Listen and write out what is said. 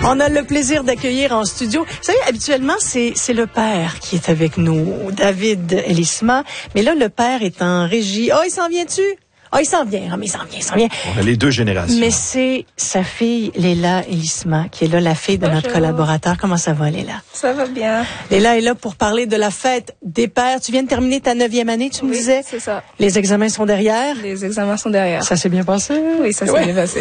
On a le plaisir d'accueillir en studio. Vous savez, habituellement, c'est le père qui est avec nous, David Ellisma. Mais là, le père est en régie. Oh, il s'en vient-tu? Ah, il s'en vient. Ah, mais il s'en vient. On a les deux générations. Mais c'est sa fille, Léla Ellisma, qui est là, la fille de notre collaborateur. Comment ça va, Léla? Ça va bien. Léla est là pour parler de la fête des pères. Tu viens de terminer ta 9e année, tu me disais? C'est ça. Les examens sont derrière? Les examens sont derrière. Ça s'est bien passé? Oui, ça s'est bien passé.